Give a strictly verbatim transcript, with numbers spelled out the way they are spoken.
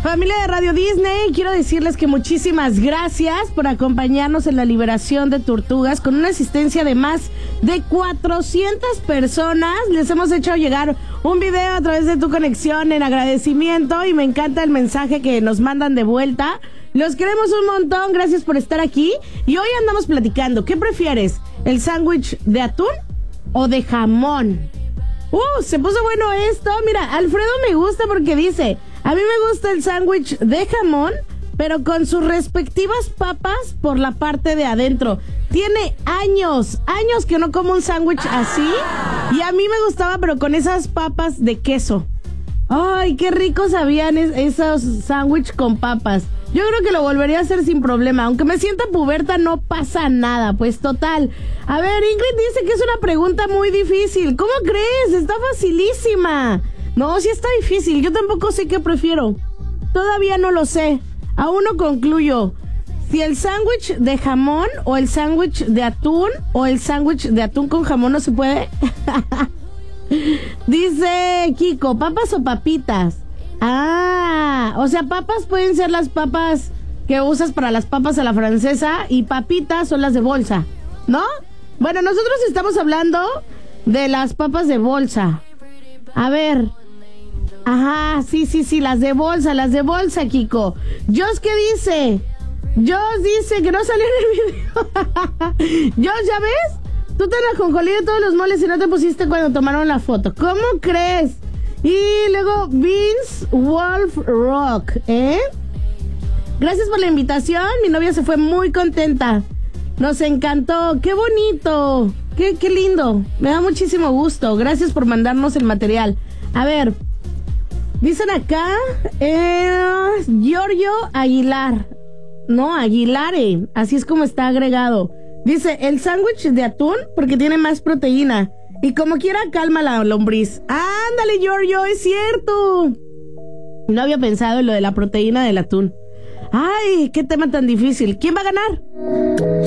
Familia de Radio Disney, quiero decirles que muchísimas gracias por acompañarnos en la liberación de tortugas con una asistencia de más de cuatrocientas personas. Les hemos hecho llegar un video a través de tu conexión en agradecimiento y me encanta el mensaje que nos mandan de vuelta. Los queremos un montón, gracias por estar aquí. Y hoy andamos platicando, ¿qué prefieres? ¿El sándwich de atún o de jamón? Uh, se puso bueno esto. Mira, Alfredo me gusta porque dice: a mí me gusta el sándwich de jamón, pero con sus respectivas papas por la parte de adentro. Tiene años, años que no como un sándwich así. Y a mí me gustaba, pero con esas papas de queso. Ay, qué ricos sabían es- esos sándwiches con papas. Yo creo que lo volvería a hacer sin problema. Aunque me sienta puberta, no pasa nada. Pues total. A ver, Ingrid dice que es una pregunta muy difícil. ¿Cómo crees? Está facilísima. No, sí está difícil. Yo tampoco sé qué prefiero. Todavía no lo sé. Aún no concluyo. Si el sándwich de jamón o el sándwich de atún o el sándwich de atún con jamón no se puede. Dice Kiko, ¿papas o papitas? Ah, o sea, papas pueden ser las papas que usas para las papas a la francesa y papitas son las de bolsa, ¿no? Bueno, nosotros estamos hablando de las papas de bolsa. A ver. Ajá, sí, sí, sí, las de bolsa, las de bolsa, Kiko. Jos, ¿qué dice? Jos dice que no salió en el video. Jos, ¿ya ves? Tú te ajonjolí de todos los moles y no te pusiste cuando tomaron la foto. ¿Cómo crees? Y luego Vince Wolf Rock, ¿eh? Gracias por la invitación. Mi novia se fue muy contenta. Nos encantó. ¡Qué bonito! ¡Qué, qué lindo! Me da muchísimo gusto. Gracias por mandarnos el material. A ver, dicen acá, eh, Giorgio Aguilar. No, Aguilare. Así es como está agregado. Dice, el sándwich de atún porque tiene más proteína. Y como quiera, calma la lombriz. Ándale, Giorgio, es cierto. No había pensado en lo de la proteína del atún. Ay, qué tema tan difícil. ¿Quién va a ganar?